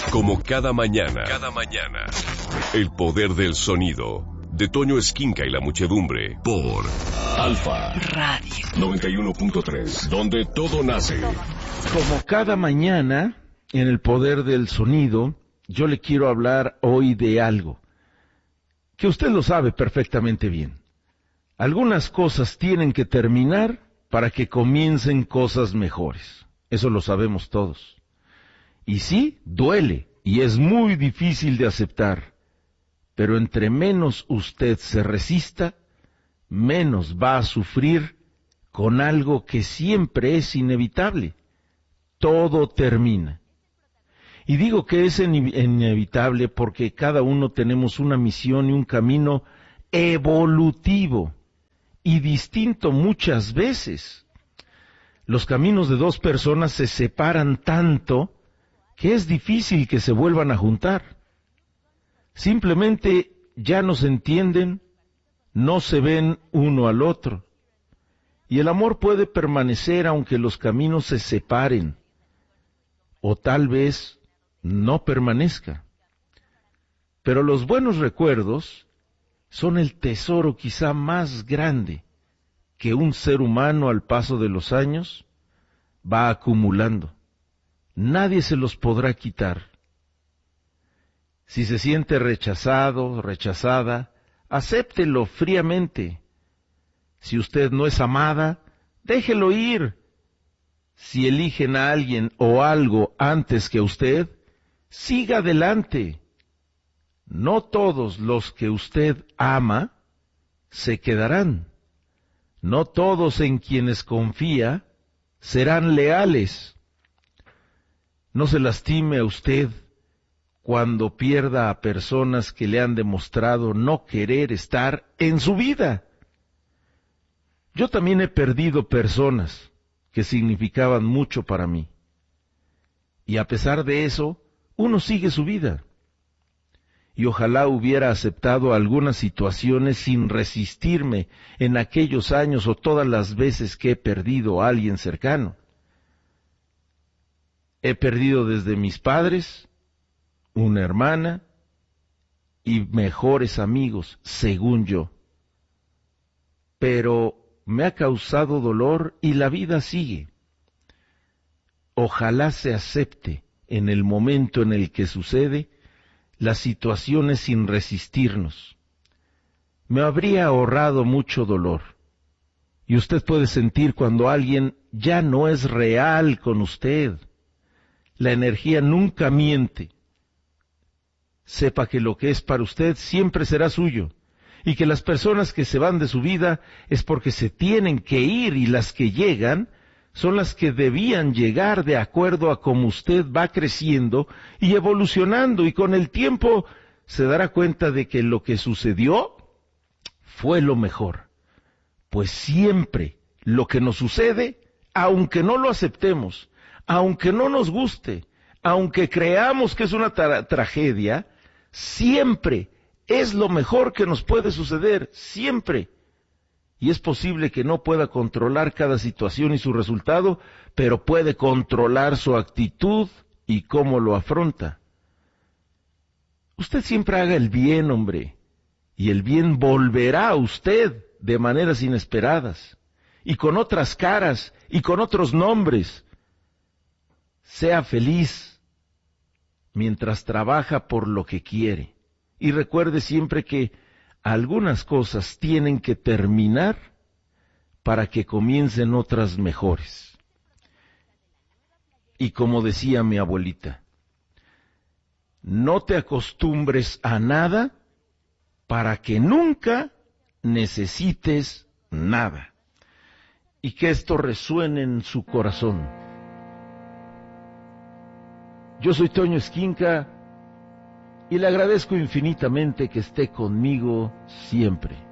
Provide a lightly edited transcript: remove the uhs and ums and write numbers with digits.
Como cada mañana. El poder del sonido. De Toño Esquinca y la muchedumbre. Por Alfa Radio 91.3. Donde todo nace. Como cada mañana, en el poder del sonido, yo le quiero hablar hoy de algo que usted lo sabe perfectamente bien. Algunas cosas tienen que terminar para que comiencen cosas mejores. Eso lo sabemos todos. Y sí, duele y es muy difícil de aceptar. Pero entre menos usted se resista, menos va a sufrir con algo que siempre es inevitable. Todo termina. Y digo que es inevitable porque cada uno tenemos una misión y un camino evolutivo y distinto muchas veces. Los caminos de dos personas se separan tanto que es difícil que se vuelvan a juntar. Simplemente ya no se entienden, no se ven uno al otro. Y el amor puede permanecer aunque los caminos se separen, o tal vez no permanezca. Pero los buenos recuerdos son el tesoro quizá más grande que un ser humano al paso de los años va acumulando. Nadie se los podrá quitar. Si se siente rechazado, rechazada, acéptelo fríamente. Si usted no es amada, déjelo ir. Si eligen a alguien o algo antes que usted, siga adelante. No todos los que usted ama se quedarán. No todos en quienes confía serán leales. No se lastime a usted cuando pierda a personas que le han demostrado no querer estar en su vida. Yo también he perdido personas que significaban mucho para mí. Y a pesar de eso, uno sigue su vida. Y ojalá hubiera aceptado algunas situaciones sin resistirme en aquellos años o todas las veces que he perdido a alguien cercano. He perdido desde mis padres, una hermana y mejores amigos, según yo. Pero me ha causado dolor y la vida sigue. Ojalá se acepte en el momento en el que sucede las situaciones sin resistirnos. Me habría ahorrado mucho dolor. Y usted puede sentir cuando alguien ya no es real con usted. La energía nunca miente. Sepa que lo que es para usted siempre será suyo, y que las personas que se van de su vida es porque se tienen que ir, y las que llegan son las que debían llegar de acuerdo a cómo usted va creciendo y evolucionando, y con el tiempo se dará cuenta de que lo que sucedió fue lo mejor. Pues siempre lo que nos sucede, aunque no lo aceptemos, aunque no nos guste, aunque creamos que es una tragedia, siempre es lo mejor que nos puede suceder, siempre. Y es posible que no pueda controlar cada situación y su resultado, pero puede controlar su actitud y cómo lo afronta. Usted siempre haga el bien, hombre, y el bien volverá a usted de maneras inesperadas, y con otras caras, y con otros nombres. Sea feliz mientras trabaja por lo que quiere. Y recuerde siempre que algunas cosas tienen que terminar para que comiencen otras mejores. Y como decía mi abuelita, no te acostumbres a nada para que nunca necesites nada. Y que esto resuene en su corazón. Yo soy Toño Esquinca y le agradezco infinitamente que esté conmigo siempre.